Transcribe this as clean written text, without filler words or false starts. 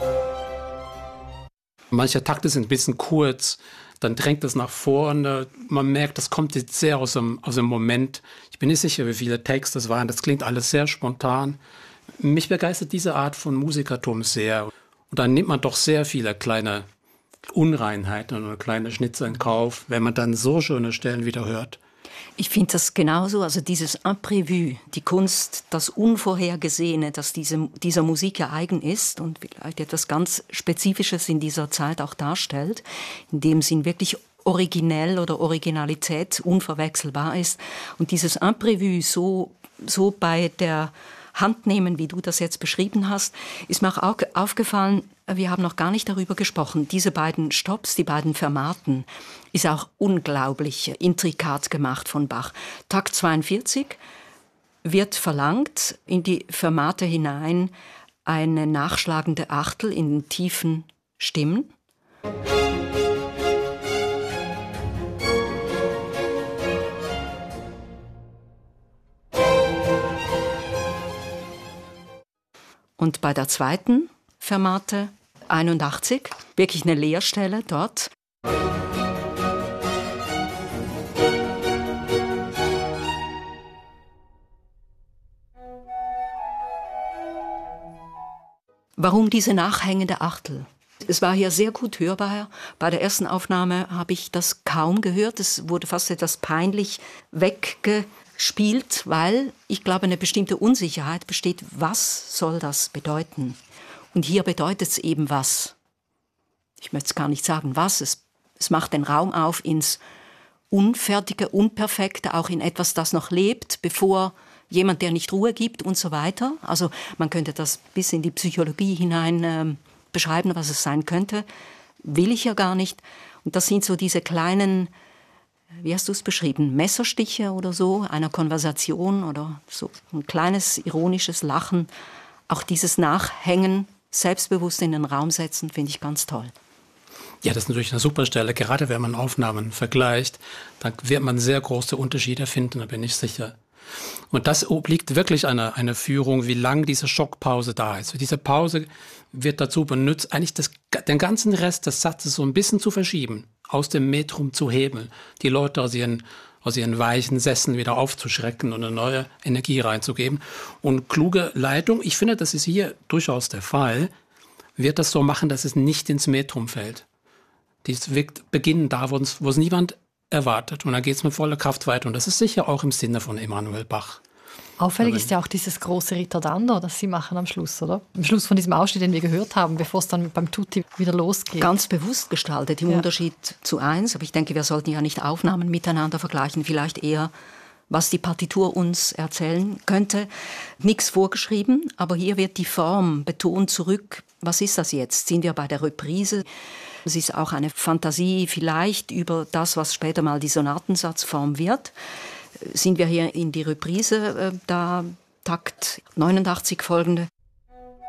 Manche Takte sind ein bisschen kurz, dann drängt es nach vorne. Man merkt, das kommt jetzt sehr aus dem Moment. Ich bin nicht sicher, wie viele Takes das waren. Das klingt alles sehr spontan. Mich begeistert diese Art von Musikertum sehr. Und dann nimmt man doch sehr viele kleine Unreinheiten oder kleine Schnitzer in Kauf, wenn man dann so schöne Stellen wieder hört. Ich finde das genauso, also dieses Imprévu, die Kunst, das Unvorhergesehene, das dieser Musik ja eigen ist und vielleicht etwas ganz Spezifisches in dieser Zeit auch darstellt, in dem sie wirklich originell oder Originalität unverwechselbar ist. Und dieses Imprévu so bei der Hand nehmen, wie du das jetzt beschrieben hast, ist mir auch aufgefallen, wir haben noch gar nicht darüber gesprochen. Diese beiden Stopps, die beiden Fermaten, ist auch unglaublich intrikat gemacht von Bach. Takt 42 wird verlangt, in die Fermate hinein eine nachschlagende Achtel in den tiefen Stimmen. Und bei der zweiten Fermate 81, wirklich eine Leerstelle dort. Warum diese nachhängende Achtel? Es war hier sehr gut hörbar. Bei der ersten Aufnahme habe ich das kaum gehört. Es wurde fast etwas peinlich weggespielt, weil ich glaube, eine bestimmte Unsicherheit besteht. Was soll das bedeuten? Und hier bedeutet es eben was. Ich möchte es gar nicht sagen, was. Es macht den Raum auf ins Unfertige, Unperfekte, auch in etwas, das noch lebt, bevor jemand, der nicht Ruhe gibt und so weiter. Also man könnte das bis in die Psychologie hinein beschreiben, was es sein könnte. Will ich ja gar nicht. Und das sind so diese kleinen, wie hast du es beschrieben, Messerstiche oder so, einer Konversation oder so ein kleines ironisches Lachen. Auch dieses Nachhängen, selbstbewusst in den Raum setzen, finde ich ganz toll. Ja, das ist natürlich eine super Stelle. Gerade wenn man Aufnahmen vergleicht, dann wird man sehr große Unterschiede finden, da bin ich sicher. Und das obliegt wirklich einer Führung, wie lang diese Schockpause da ist. Diese Pause wird dazu benutzt, eigentlich den ganzen Rest des Satzes so ein bisschen zu verschieben, aus dem Metrum zu hebeln, die Leute aus ihren weichen Sesseln wieder aufzuschrecken und eine neue Energie reinzugeben. Und kluge Leitung, ich finde, das ist hier durchaus der Fall, wird das so machen, dass es nicht ins Metrum fällt. Dies wird beginnen da, wo es niemand erwartet. Und dann geht es mit voller Kraft weiter. Und das ist sicher auch im Sinne von Emanuel Bach. Auffällig ist ja auch dieses große Ritardando, das Sie machen am Schluss, oder? Am Schluss von diesem Ausschnitt, den wir gehört haben, bevor es dann beim Tutti wieder losgeht. Ganz bewusst gestaltet, im Unterschied zu 1. Aber ich denke, wir sollten ja nicht Aufnahmen miteinander vergleichen, vielleicht eher, was die Partitur uns erzählen könnte. Nichts vorgeschrieben, aber hier wird die Form betont zurück. Was ist das jetzt? Sind wir bei der Reprise? Es ist auch eine Fantasie vielleicht über das, was später mal die Sonatensatzform wird. Sind wir hier in die Reprise, da Takt 89 folgende.